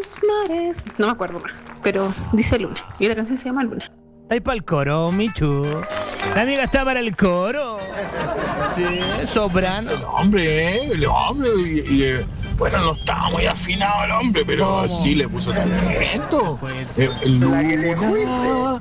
los mares. No me acuerdo más, pero dice Luna. Y la canción se llama Luna. Ahí para el coro, Michu. La amiga está para el coro. Sí, soprano. El hombre, bueno, no estaba muy afinado el hombre, pero ¿Cómo? sí le puso talento. La que le Luna,